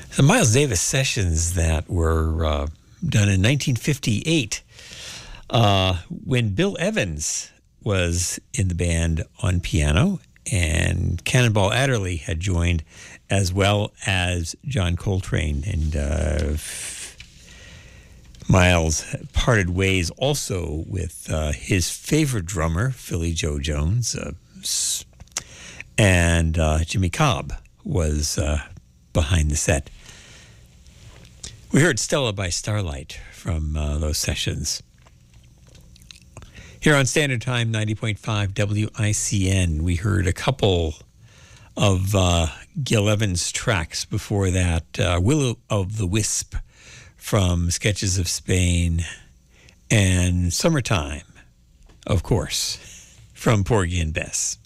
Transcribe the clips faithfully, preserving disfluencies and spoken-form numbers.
The Miles Davis sessions that were uh, done in nineteen fifty-eight uh, when Bill Evans was in the band on piano and Cannonball Adderley had joined, as well as John Coltrane. And uh, Miles parted ways also with uh, his favorite drummer, Philly Joe Jones, uh, and uh, Jimmy Cobb was uh, behind the set. We heard Stella by Starlight from uh, those sessions. Here on Standard Time, ninety point five W I C N, we heard a couple of uh, Gil Evans tracks before that. Uh, Will o' the Wisp from Sketches of Spain, and Summertime, of course, from Porgy and Bess.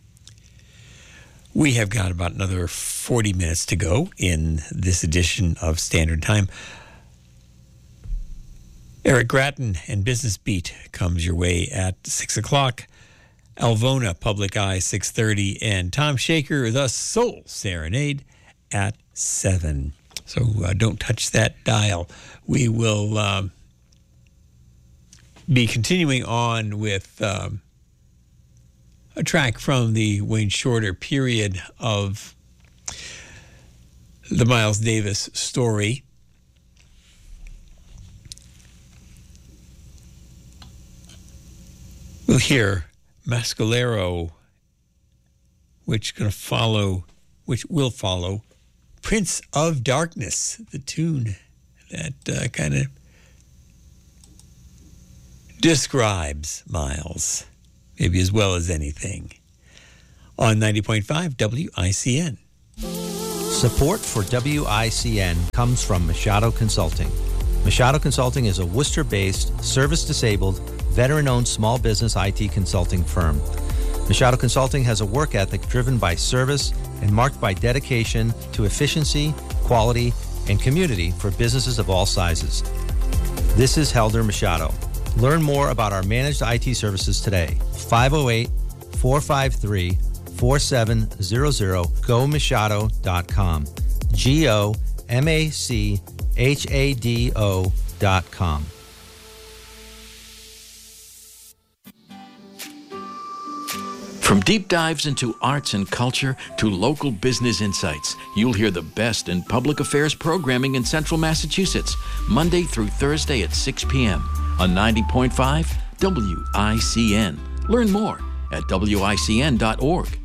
We have got about another forty minutes to go in this edition of Standard Time. Eric Grattan and Business Beat comes your way at six o'clock. Alvona, Public Eye, six thirty. And Tom Shaker, The Soul Serenade, at seven. So uh, don't touch that dial. We will uh, be continuing on with Um, a track from the Wayne Shorter period of the Miles Davis story. We'll hear Mascalero, which gonna follow, which will follow Prince of Darkness, the tune that uh, kind of describes Miles, maybe as well as anything, on ninety point five W I C N. Support for W I C N comes from Machado Consulting. Machado Consulting is a Worcester-based, service-disabled, veteran-owned small business I T consulting firm. Machado Consulting has a work ethic driven by service and marked by dedication to efficiency, quality, and community for businesses of all sizes. This is Helder Machado. Learn more about our managed I T services today. five oh eight, four five three, four seven zero zero, go machado dot com. G O M A C H A D O dot com. From deep dives into arts and culture to local business insights, you'll hear the best in public affairs programming in Central Massachusetts, Monday through Thursday at six p.m. on ninety point five W I C N. Learn more at W I C N dot org.